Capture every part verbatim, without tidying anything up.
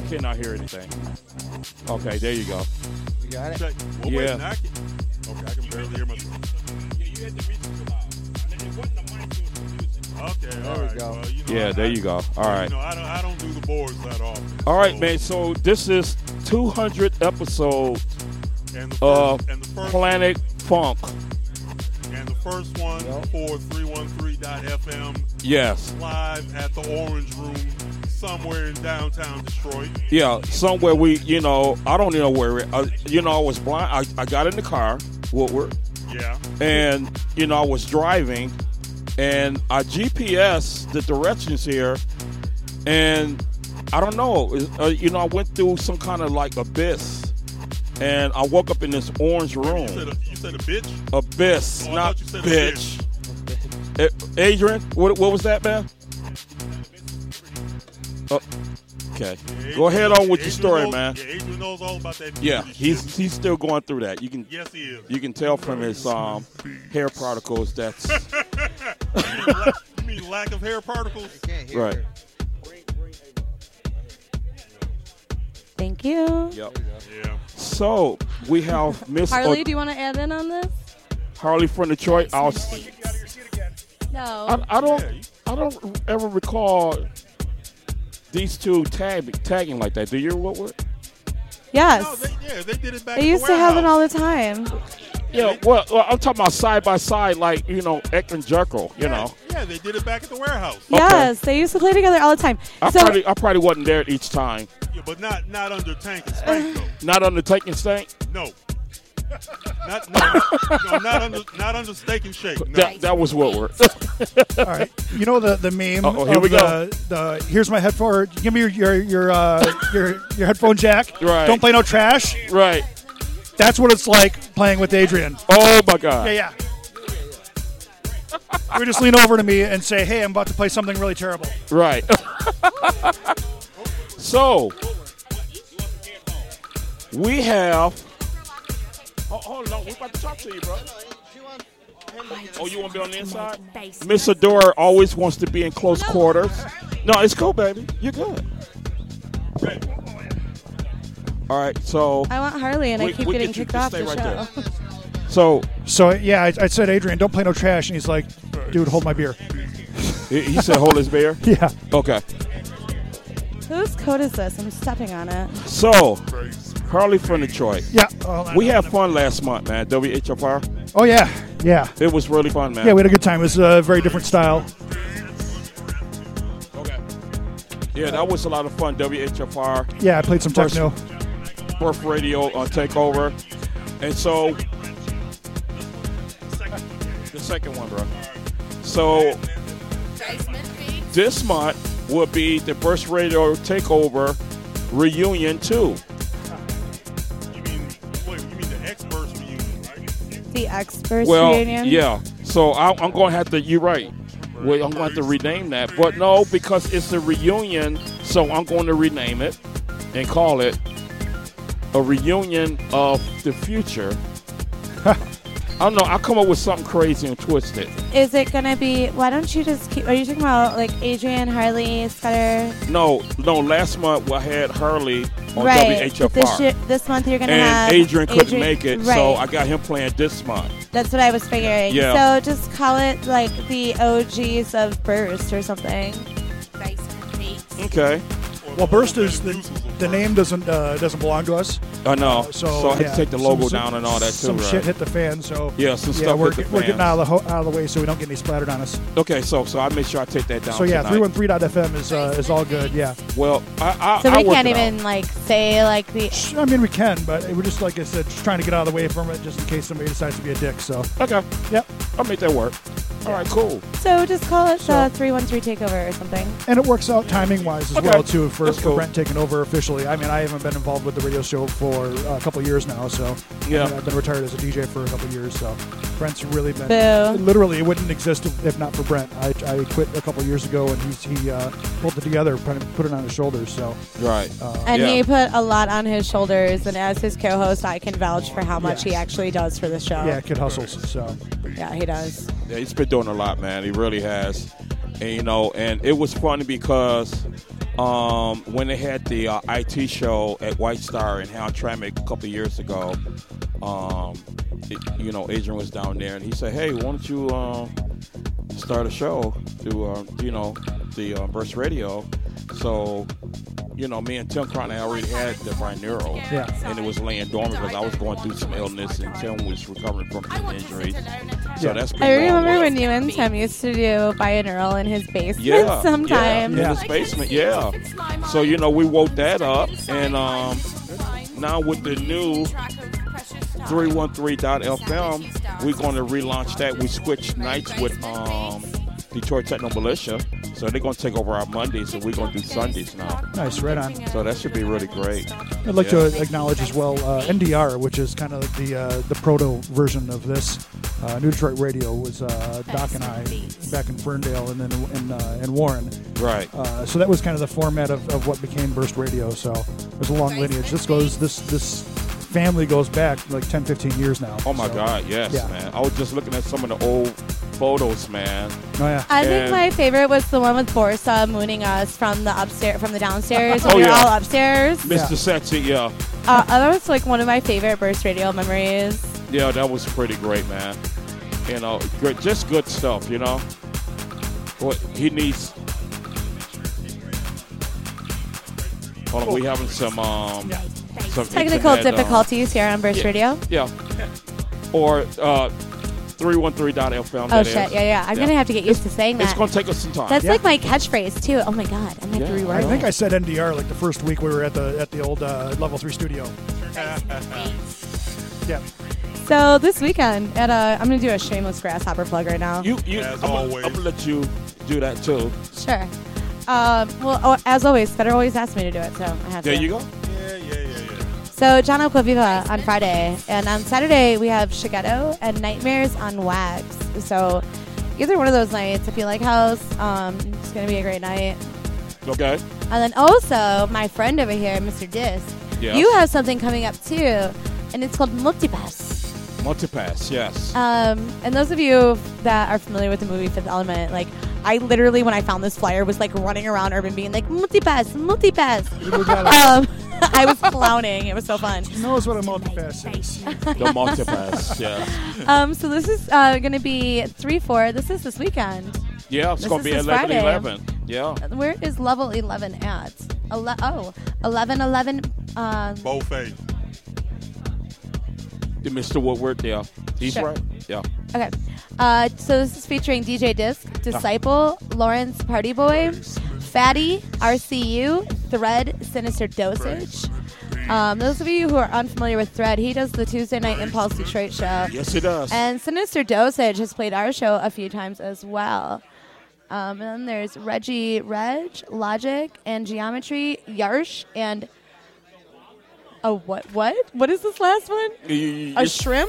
cannot hear anything. Okay, there you go. You got it? Check. Well, Yeah. wait, now I can, okay, I can barely hear myself. Okay, There all we right. go. Well, you know, Yeah, I, there you go. All right. You know, I don't, I don't do the boards that often. All right, so- man. So this is two hundred episodes And the first, of and the first, Planet Funk. and the first one Yep. for three one three dot F M Yes. live at the Orange Room somewhere in downtown Detroit. Yeah, somewhere we, you know, I don't know where. It, uh, you know, I was blind. I, I got in the car, Woodward, Yeah. and you know, I was driving, and I G P S the directions here, and I don't know. Uh, you know, I went through some kind of like abyss, and I woke up in this orange You room. said a, you said a bitch? Abyss, Oh, I not thought you said a bitch. Eh, Adrian, what, what was that, man? Uh, okay, Yeah, go ahead on with your Adrian story, knows, man. Yeah, Adrian knows all about that. Yeah, beauty he's shit. he's still going through that. You can Yes, he is. you can tell from his um hair particles. That's you, mean la- you mean lack of hair particles? Can't hear right. it. Thank you. Yep. Yeah. So we have Miss Harley, O- do you want to add in on this? Harley from Detroit. I'll, No. I, I don't I don't ever recall these two tag, tagging like that. Do you? What? what? yes. No, they, yeah, they did it back. They at used the to have it warehouse. all the time. Yeah. Well, well, I'm talking about side by side, like you know, Eck and Jekyll. You Yeah, know, Yeah, they did it back at the warehouse. Yes, they used to play together all the time. I so probably I probably wasn't there each time. Yeah, but not not under Tank and Spank though. Not undertaking stank. No. Not no, no, no, not under not under Steak and Shake. No. That that was Woodward. All right, you know the the meme Uh-oh, here of we the, go. the here's my headphone. Give me your your your uh, your, your headphone jack. Right. Don't play no trash. Right. That's what it's like playing with Adrian. Oh my God. Yeah, yeah. You would just lean over to me and say, "Hey, I'm about to play something really terrible." Right. So we have. Oh, hold on, we about to talk to you, bro. Oh, you want to be on the inside? Miss Adora always wants to be in close quarters. No, it's cool, baby. You're good. All right, so I want Harley, and We- I keep we getting get you kicked to off stay the right show. there. so So yeah, I, I said, "Adrian, don't play no trash," and he's like, "Dude, hold my beer." he he said, "Hold his beer." Yeah. Okay. Whose code is this? I'm stepping on it. So Harley from Detroit. Yeah. Hold on. We had fun last month, man. W H F R. Oh yeah, yeah, It was really fun, man. yeah. We had a good time. It was a very different style. Okay. Yeah, that was a lot of fun. W H F R, Yeah, I played some First- techno. Birth Radio on Takeover. And so, the second one, bro. So, this month will be the Burst Radio Takeover Reunion two. You mean wait, you mean the experts reunion, right? The experts Well, reunion. yeah. So, I, I'm going to have to, you're right. Well, I'm going to have to rename that. But no, because it's a reunion, so I'm going to rename it and call it a reunion of the future. I don't know. I'll come up with something crazy and twisted. Is it gonna be? Why don't you just keep? Are you talking about like Adrian, Harley, Scudder? No, no. Last month I had Harley on Right. W H F R, This year, this month you're gonna have and Adrian couldn't Adrian- make it, right. so I got him playing this month. That's what I was figuring. Yeah. So just call it like the O Gs of Burst or something. Okay, Well, Burst is the, the name doesn't uh, doesn't belong to us. I know. Uh, so, so I had yeah, to take the some- logo some- down and all that too, Some right? shit hit the fan, so Yeah, some yeah, stuff we're, hit the we're getting fans. out of the ho- out of the way so we don't get any splattered on us. Okay, so so I make sure I take that down. So yeah, tonight. three one three dot F M is uh, is all good. Yeah, Well, I I So I we work can't it out. even like say like the. I mean we can, but we're just like I said, just trying to get out of the way from it, just in case somebody decides to be a dick. So Okay, yep, I'll make that work. All right, cool. So just call it So- the three one three takeover or something. and it works out timing wise as Okay. well too for, That's for cool. Brent taking over officially. I mean I haven't been involved with the radio show for a couple of years now, so Yeah. I mean, I've been retired as a D J for a couple of years. So Brent's really been Boo. literally it wouldn't exist if, if not for Brent. I, I quit a couple of years ago and he's, he uh, pulled it together, put it, put it on his shoulders. So Right. uh, And Yeah. he put a lot on his shoulders, and as his co-host, I can vouch for how much Yeah. he actually does for the show. yeah, kid hustles. So Yeah, he does. Yeah, he's been doing a lot, man. He really has. And, you know, and it was funny because Um, when they had the uh, I T show at White Star in Hamtramck a couple of years ago, um, it, you know, Adrian was down there, and he said, "Hey, why don't you uh, start a show to, uh, you know, the uh, Burst Radio?" So, you know, me and Tim Cronin already had the binaural, Yeah. and it was laying dormant because I was going through some illness, and Tim was recovering from some injuries. So Yeah. that's been I going remember well. when you and Tim used to do binaural in his basement Yeah, sometimes. Yeah, in his basement, yeah. So, you know, we woke that up, and um, now with the new three one three dot F M, we're going to relaunch that. We switched nights with um, Detroit Techno Militia, so they're going to take over our Mondays, and we're going to do Sundays now. Nice, right on. So that should be really great. I'd like Yeah. to acknowledge as well uh, N D R, which is kind of the uh, the proto version of this. Uh, New Detroit Radio was uh, Doc and I back in Ferndale and then in, uh, in Warren. Right. Uh, so that was kind of the format of, of what became Burst Radio. So there's a long lineage. This goes this this family goes back like ten, fifteen years now. Oh, my So, God, yes, yeah. man. I was just looking at some of the old photos, man. Oh yeah. I think And- my favorite was the one with Borsa mooning us from the upstairs, from the downstairs. Oh, when we were yeah. all upstairs. Mister Sexy, yeah. Uh, that was like one of my favorite Burst Radio memories. Yeah, that was pretty great, man. You know, good, just good stuff, you know. What he needs. Hold on, we having some um some Technical internet, um, difficulties here on Burst yeah. Radio. yeah. Or uh three one three dot F M. Oh that shit! is. Yeah, yeah. I'm Yeah. gonna have to get used to saying It's that. gonna take us some time. That's Yeah. like my catchphrase too. Oh my god! I'm gonna have to Yeah, reword I it. think I said N D R like the first week we were at the at the old uh, Level Three studio. Yeah. So this weekend, at a, I'm gonna do a shameless grasshopper plug right now. you you As I'm gonna, always. I'm gonna let you do that too. Sure. Um, well, oh, as always, Feder always asked me to do it, so I have There to. you go. Yeah, yeah, yeah, yeah. So John Aquaviva on Friday, and on Saturday we have Shigeto and Nightmares on Wax. So either one of those nights, if you like house, um, it's gonna be a great night. Okay. And then also my friend over here, Mister Disc, Yes. you have something coming up too, and it's called Multipass. Multipass, yes. Um, and those of you that are familiar with the movie Fifth Element, like I literally, when I found this flyer, was like running around Urban being like, Multipass, Multipass. um, I was clowning. It was so fun. He knows what a multipass is. The Multipass, yes. Um, so this is uh, going to be three four. This is this weekend. Yeah, it's This gonna is be this eleven Friday. eleven. Yeah. Where is level eleven at? Ele- oh, eleven eleven. Um, Buffet. The Mister Woodward, yeah. He's Sure. right. Yeah. okay. Uh, so this is featuring D J Disc, Disciple, Lawrence Party Boy, Fatty, R C U, Thread, Sinister Dosage. Um, those of you who are unfamiliar with Thread, he does the Tuesday Night Impulse Detroit show. Yes, it does. And Sinister Dosage has played our show a few times as well. Um, and then there's Reggie Reg, Logic, and Geometry, Yarsh, and a what? What? What is this last one? You- you- A you- shrimp?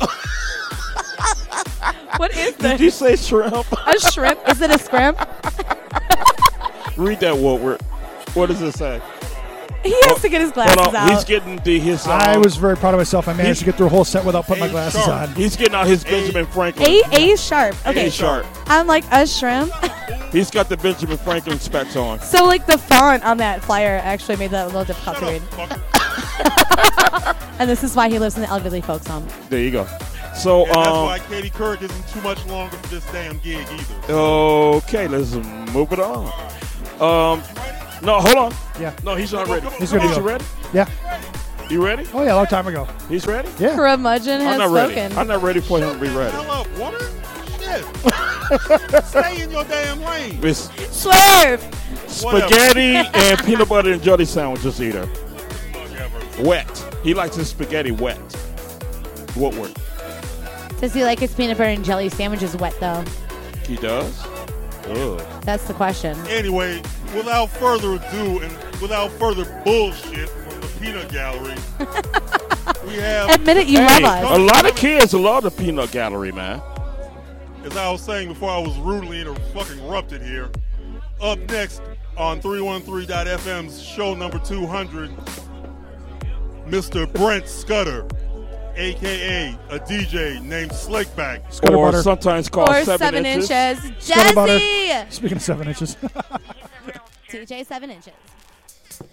What is Did you this? say shrimp? A shrimp? Is it a scrimp? Read that, Woodward. What does it say? He has to get his glasses Hold on. out. He's getting the his. Um, I was very proud of myself. I managed to get through a whole set without putting my Hey, glasses sharp. on. He's getting out his Benjamin Franklin. A A sharp. Okay. A sharp. I'm like a shrimp. He's got the Benjamin Franklin specs on. So like the font on that flyer actually made that a little difficult Shut to up, read. fucker. And this is why he lives in the elderly folks home. There you go. So, And that's um, why Katie Couric isn't too much longer for this damn gig either. okay, let's move it on. Um, no, hold on. Yeah. No, he's not ready. He's ready to Is he go. ready? Yeah. You ready? Oh yeah, a long time ago. He's ready? Yeah. Curmudgeon I'm has not ready. spoken. I'm not ready for him to be ready. Hell up, woman. Shit. Stay in your damn lane. It's Swerve! spaghetti and peanut butter and jelly sandwiches eater. Whatever. Wet. He likes his spaghetti wet. Woodward. Does he like his peanut butter and jelly sandwiches wet though? He does? Ugh. That's the question. Anyway, without further ado and without further bullshit from the peanut gallery, we have, Admit it, you Hey, love a us. lot of kids love the peanut gallery, man. as I was saying before I was rudely inter- fucking erupted here, up next on three one three dot F M's show number two hundred, Mister Brent Scudder, a k a a D J named Slickback. Scudder or butter. sometimes called Or seven, seven inches. inches. Scudder butter. Jesse! Speaking of seven inches. T J seven inches.